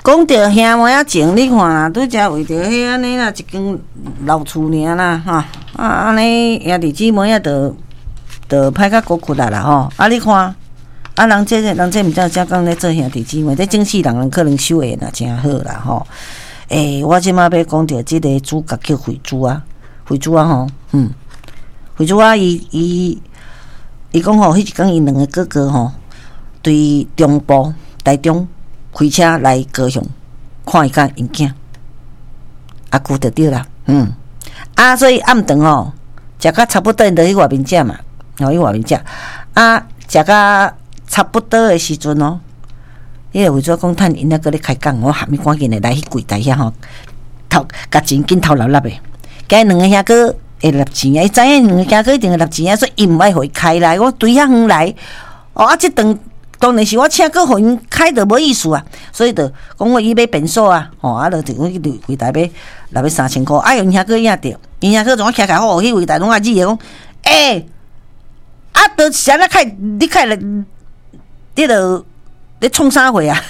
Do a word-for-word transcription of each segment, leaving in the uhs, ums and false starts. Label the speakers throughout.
Speaker 1: 讲到兄妹仔情，你看啦，拄则为着迄安尼啦，一间老厝尔啦，哈啊安尼兄弟姊妹仔着着歹甲骨骨啊啦吼。啊，你看。啊，人这人这毋知才讲咧做兄弟姊妹，这正式人人可能修的若真好啦吼。诶、欸，我即马要讲到即个主角叫惠珠啊，惠珠啊吼，嗯，惠珠啊，伊伊伊讲吼，迄一天伊两个哥哥吼，对中部台中开车来高雄看伊甲因囝，啊，顾着着啦，嗯，啊，所以暗顿吼，食甲差不多，就去外面食嘛，吼去外面食，啊，食甲。差不多的时阵哦，伊个为做讲趁因那个咧开讲，我喊伊赶紧的来去柜台遐吼，偷甲钱紧偷落落的。甲两个兄哥会立钱啊，伊知影两个兄哥一定会立钱啊，所以伊毋爱互伊开来，我对遐远来，哦啊，即顿当然是我请过互因开的无意思啊，所以就讲我伊买便所啊，吼啊，就我去柜台买，来要三千箍，啊，因兄哥影着，因兄哥从我徛徛好，去柜台拢啊指个讲，诶、欸，啊，都啥咧开，你开来。你著咧创啥货啊？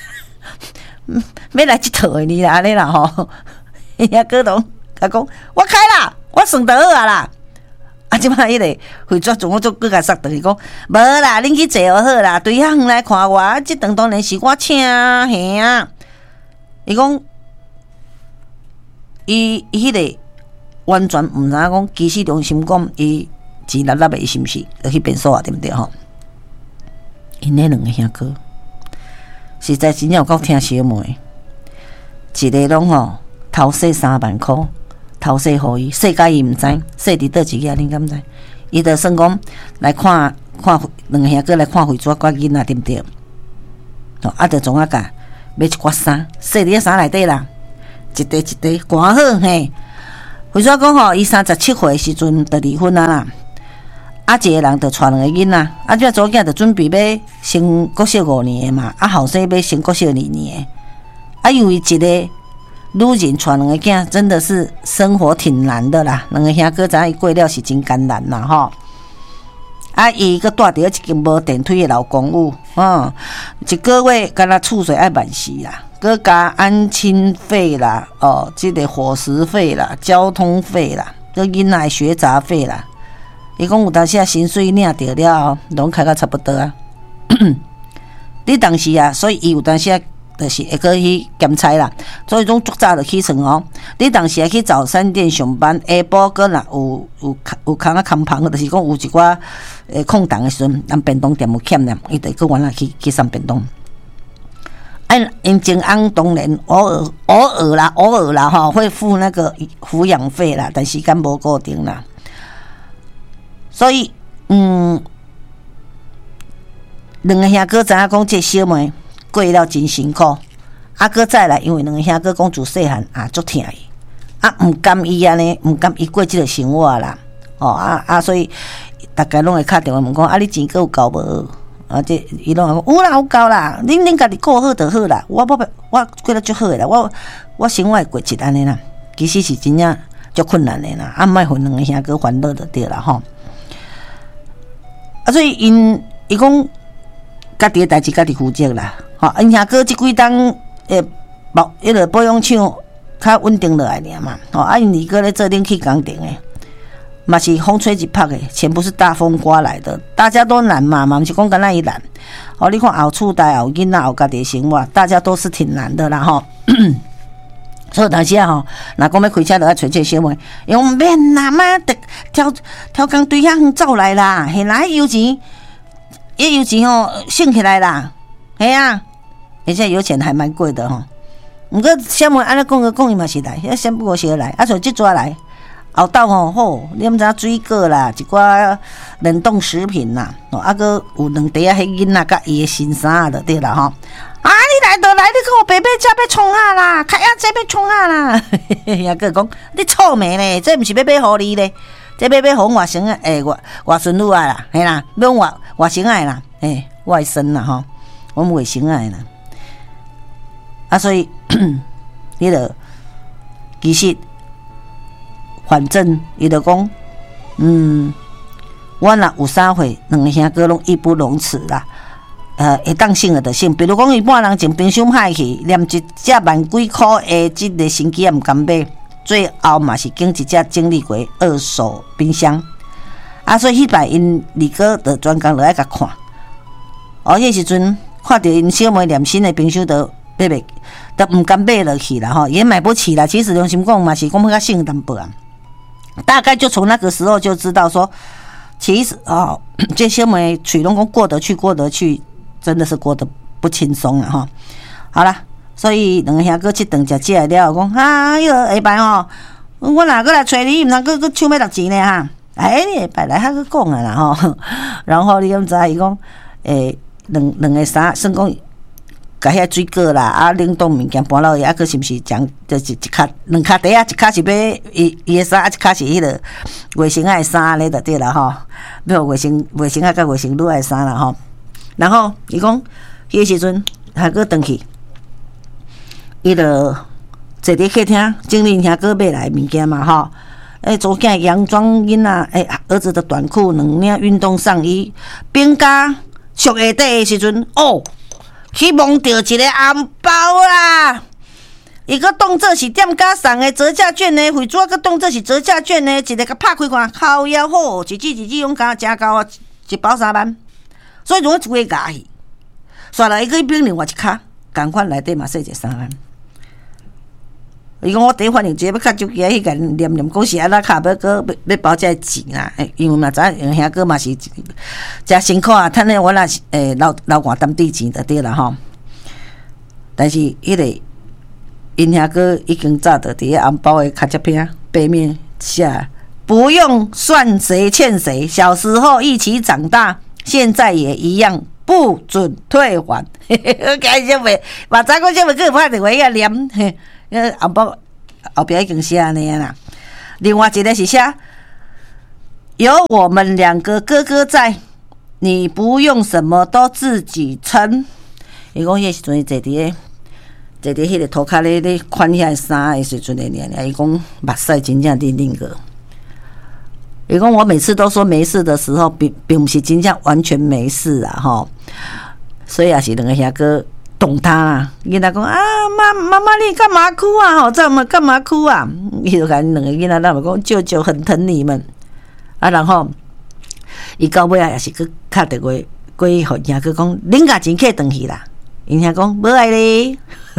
Speaker 1: 要来即套的你啦，安尼啦吼。伊遐哥拢甲讲，我开啦，我算得好啊啦。啊，即摆迄个会作从我做搁甲杀倒去讲，无啦，恁去坐就好啦。对遐远来看我，即顿当然是我请嘿啊。伊讲，伊伊迄个完全毋知影讲，其实中心讲伊钱立立的，是毋是？就去变数啊，对毋对吼？因那两个兄哥，实在真正有够疼小妹，一个拢吼偷洗三万箍，偷洗互伊，洗甲伊毋知，洗伫倒一个恁敢知？伊就算讲来看看两个兄哥来看惠珠寡囡仔，对毋对？哦，啊，就总啊甲买一寡衫，洗伫遐衫内底啦，一块一块挂好嘿。惠珠讲吼，伊三十七岁时阵就离婚啊啦。啊，一个人就带两个囡仔，啊，这祖囝就准备要生国小五年的嘛，啊，后生要生国小二年的，啊，因为一个女人带两个囝，真的是生活挺难的啦。两个兄哥知影伊过了是真艰难啦吼。啊，伊个住伫一间无电梯的老公寓，嗯，一个月敢若厝税爱万四啦，佮加安亲费啦，哦，即、这个伙食费啦、交通费啦，佮囡仔学杂费啦。伊讲有当时啊，薪水领着了后，拢开到差不多啊。你当时啊，所以伊有当时啊，就是会去去兼差啦。所以种足早就起床哦。你当时啊去早餐店上班，下晡个若有有有空啊空棚，就是讲有一寡诶空档的时阵，咱便当店有欠咧，伊就去原来去去送便当。啊，因前翁当然偶尔偶尔啦，偶尔啦吼，会付那个抚养费啦，但时间无固定啦。所以，嗯，两个兄哥知影讲，这小妹过了真辛苦，啊，搁再来，因为两个兄哥讲自细汉啊，足疼伊，啊，毋甘伊安尼，毋甘伊过即个生活啦，哦啊啊，所以大家拢会敲电话问讲，啊，你钱够有够无？啊，这伊拢讲有啦，有够啦，恁恁家己过好就好啦，我我我过得足好诶啦，我我生活会过一安尼啦，其实是真正足困难诶啦，啊，莫互两个兄哥烦恼就对啦吼。啊，所以因伊讲家己诶代志家己负责啦，吼，因兄哥即几冬诶保迄个保养厂较稳定落来尔嘛，吼，啊，因二哥咧做冷气工程诶，嘛是风吹一拍诶，钱不是大风刮来的，大家都难嘛，嘛毋是讲干那伊难，吼，你看后厝代后囡仔后家己生活，大家都是挺难的啦，吼。所以当时啊吼，若讲要开车，就要找这小妹，用免啦嘛，得挑挑工对遐远走来啦，嘿啦，油钱，迄油钱吼省起来啦，嘿啊，而且油钱还蛮贵的吼。毋过小妹安尼讲个讲伊嘛是来，遐先不过是来，啊像即抓来，后斗吼好，你毋知影水果啦，一寡冷冻食品啦，哦，啊个有两袋啊，迄囡仔甲伊的新衫就对啦吼。啊！你来就来，你跟我白白车要创啊啦，开啊车要创啊啦！也个讲你臭美咧，这毋是要买互你咧，这要买互外甥啊，诶、欸，外外孙女啊啦，嘿啦，买外外甥仔啦，诶、欸，外甥啦吼，我们外甥仔啦。啊，所以你著其实反正伊著讲，嗯，我若有啥货，两个兄哥拢义不容辞啦。 呃会当省的就省，比如讲伊半人前冰箱歹去，连一只万几箍的即个神机也毋敢买，最后嘛是经一只经历过二手冰箱。啊，所以迄摆因二哥的专工落来甲看，哦，迄时阵看到因小妹连新的冰箱都买袂，都毋敢买落去啦吼，也买不起啦。其实良心讲嘛是讲较省淡薄啊。大概就从那个时候就知道说，其实哦，这小妹娶拢讲过得去过得去，真的是过得不轻松了哈。好啦，所以两个兄哥去顿食食来了，讲啊，迄个下摆吼，我哪个来找你，毋通搁搁抢要六钱呢哈？哎，你下摆来还去讲啊啦吼。然后你敢知伊讲，诶，两两个衫，算讲。甲遐水果啦，啊，冷冻物件搬落去，啊，佫是毋是将就是一卡两卡袋啊，一卡是买伊伊诶衫，啊，一卡是迄个卫生仔诶衫安尼就对啦吼，要卫生卫生仔甲卫生女诶衫啦吼。然后伊讲迄个时阵还佫转去，伊就坐伫客厅整理遐佫买来物件嘛吼。诶，左囝洋装囡仔，诶，儿子的短裤、两领运动上衣，边加属下底诶时阵，哦。去摸到一个红包啦！伊个当做是店家送的折价券呢，回主个当做是折价券呢，一个甲拍开看，靠腰好，一支一支用加加高啊，一包三万，所以如果一个加去，刷来伊个变另外一卡，共款内底嘛说一个三万。伊讲我第一反应，一个要较少惊，迄个念念讲是安那卡要个要包这钱啦，因为嘛知影兄哥嘛是真辛苦啊，趁咧我若是诶老老寒担底钱就对啦吼。但是迄个因兄哥已经早就伫个红包的卡夹片背面写不用算谁欠谁，小时候一起长大，现在也一样，不准退还。开小妹，嘛知讲小妹个拍电话个念。那红包后边已经写安尼啦。另外一个是写有我们两个哥哥在，你不用什么都自己撑。伊讲迄时阵坐伫个坐伫迄个涂骹咧咧款遐衫诶时阵诶念念，伊讲目屎真正冷冷个。伊讲我每次都说没事的时候，并并不是真正完全没事啊吼。所以也是两个兄哥。懂他啦，囡仔讲啊，妈妈妈你干嘛哭啊？吼，这么干嘛哭啊？伊就甲两个囡仔那么讲，舅舅很疼你们啊。然后伊到尾啊也是去敲电话过去，互兄哥讲，恁家钱客转去啦。因兄讲无爱咧，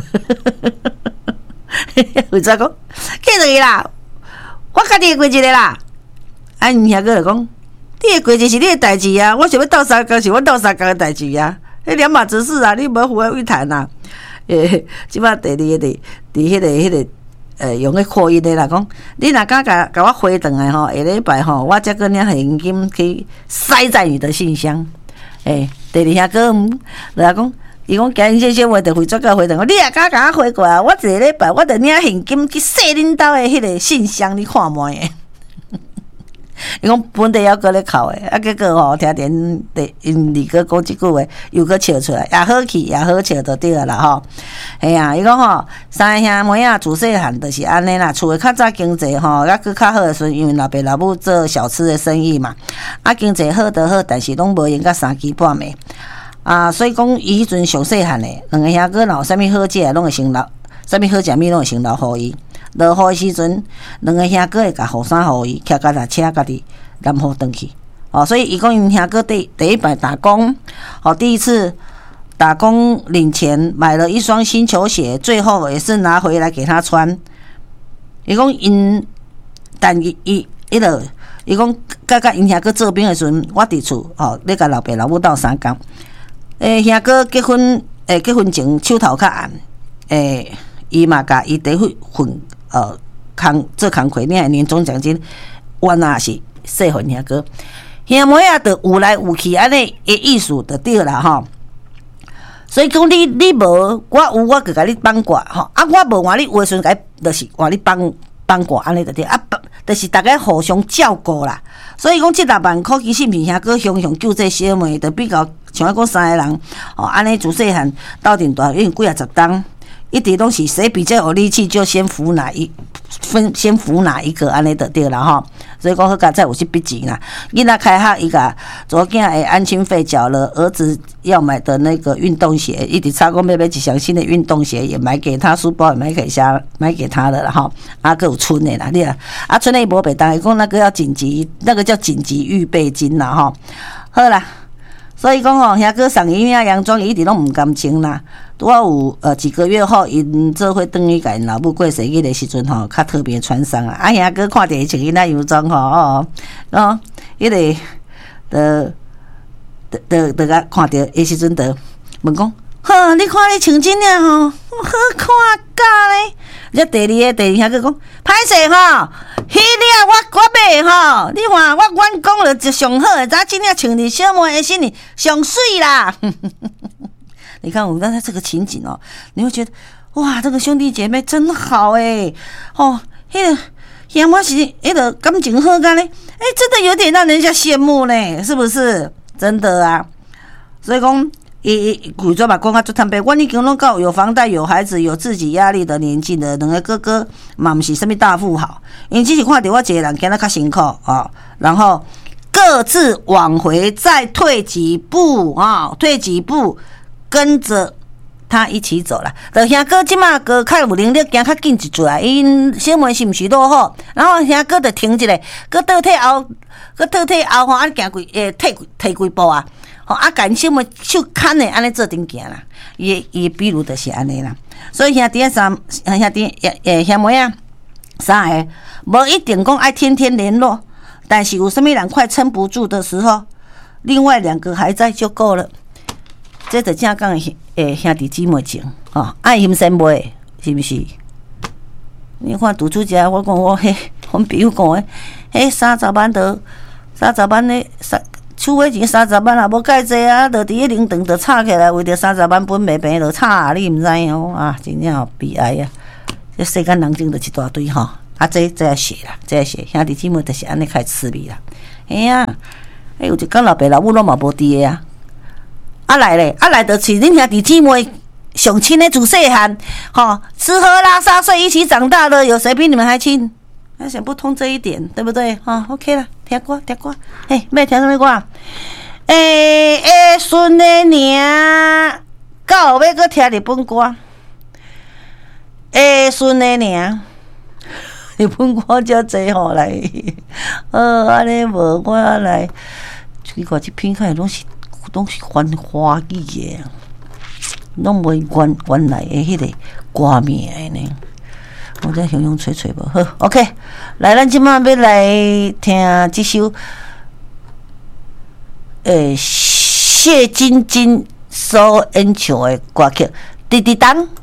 Speaker 1: 为怎讲客转去啦？我家己会过一个啦。啊，因兄哥就讲，你会过一是你的代志啊，我想要斗三工是我斗三工的代志啊。迄两码子事啊，你无符合预谈呐。诶，即摆第二个伫伫迄个迄个呃用迄扩音的啦，讲你若敢甲甲我回转来吼，下礼拜吼，我则个领现金去塞在你的信箱。诶，第二下个来讲，伊讲今日这些话就回转个回转，你若敢甲我回过来，我一个礼拜我就领现金去塞恁兜的迄个信箱，你看卖诶。伊讲本地还搁咧哭诶，啊结果吼听见第因二哥讲即句话，又搁笑出来，也好气也好笑就对啦吼。嘿啊，伊讲吼三个兄妹啊，自细汉就是安尼啦，厝诶较早经济吼，抑搁较好诶时阵，因为老爸老母做小吃诶生意嘛，啊经济好得好，但是拢无用到三更半暝啊，所以讲伊迄阵上细汉诶，两个兄哥若有啥物好食，拢会先留，啥物好食物拢会先留互伊。落雨时阵，两个兄哥会甲雨伞互伊，骑脚踏车家己南湖转去。哦，所以伊讲因兄哥第第一摆打工，哦，第一次打工领钱买了一双新球鞋，最后也是拿回来给他穿。伊讲因，但伊伊伊落，伊讲甲甲因兄哥做兵的时阵，我伫厝哦，咧甲老爸老母斗相共。诶，兄哥结婚诶，结婚前手头较暗，诶，伊嘛甲伊第一份。呃，工做工课领年终奖金，我那是细份兄哥，兄妹啊，就有来有去安尼的意思就对啦吼。所以讲你你无，我有我就甲你帮挂吼，啊我无换你有诶时阵，甲就是换你帮帮挂安尼就对啊，就是大家互相照顾啦。所以讲，这六万块其实毋是兄哥雄雄救这小妹，就比较像讲三个人哦，安尼自细汉斗阵大，因为几啊十档。 一直拢是谁比较有力气，就先扶哪一分，先扶哪一个安尼就对了哈。所以讲好佳在有去逼钱啦，囡仔开学伊个左囝的安亲费缴了，儿子要买的那个运动鞋，一直差讲要买一双新的运动鞋也买给他，书包也买给他，买给他的了哈。啊，个有存的啦，你啊，啊存的伊无白当，伊讲那个要紧急，那个叫紧急预备金啦哈。好啦。所以讲吼，兄哥送伊领洋装，伊一直拢毋甘穿啦。拄好有呃几个月后，因做伙转去甲因老母过生日的时阵吼，较特别穿上啊。啊，兄哥看着伊穿伊那洋装吼，哦，哦，迄个，得得得得个看着的时阵，得问讲，呵，你看你穿真领吼，好看甲咧。这第二个第二兄哥讲，歹势吼。迄领我我买吼，你看我阮讲了就上好的，咱真领穿伫小妹的身里上水啦。你看我们刚才这个情景哦，你会觉得哇，这个兄弟姐妹真好诶。哦，迄个兄妹是迄个感情好干咧，哎，真的有点让人家羡慕呢，是不是？真的啊，所以讲。伊伊规做嘛讲啊足坦白，阮已经拢到有房贷、有孩子、有自己压力的年纪了。两个哥哥嘛，毋是什么大富豪，因只是看到我一个人，今仔较辛苦啊、哦，然后各自往回再退几步啊、哦，退几步，跟着他一起走了。就兄哥即马个较有能力，行较紧一撮啊。因小妹是毋是落后？然后兄哥就停一下，搁倒退后，搁倒退后吼，啊行几诶退退几步啊？吼啊，甲因小妹手牵的安尼做阵行啦，伊伊比如就是安尼啦。所以兄弟啊三兄弟诶诶兄妹啊三个，无一定讲爱天天联络，但是有什么人快撑不住的时候，另外两个还在就够了。这就正讲诶兄弟姊妹情吼，爱心先买是不是？你看拄出一个，我讲我迄，阮朋友讲诶，迄三十万的三十万的三。厝尾钱三十万也无介济啊，就伫迄零顿就吵起来，为着三十万本袂平就吵啊！你毋知哦啊，真正好悲哀啊！这世间人情就一大堆吼，啊，这这要写啦，这要写兄弟姊妹就是安尼开始味啦。哎呀，哎有一天老爸老母拢嘛无伫个啊，啊来咧，啊来就是恁兄弟姊妹上亲的自细汉，吼吃喝拉撒睡一起长大的，有谁比你们还亲？还想不通这一点，对不对？哈 ，OK 啦，听歌，听歌，嘿，要听什么歌？诶、欸，下顺的娘，到后尾搁听日本歌，下顺的娘，日本歌遮济吼来，呃，安尼无我来，奇怪，这片开拢是拢是翻华语的，拢袂原原来的迄个歌名的呢。我再形容吹吹无好 ，OK， 来，咱即马要来听这首，诶、欸，谢晶晶所演唱的歌曲《滴滴当》。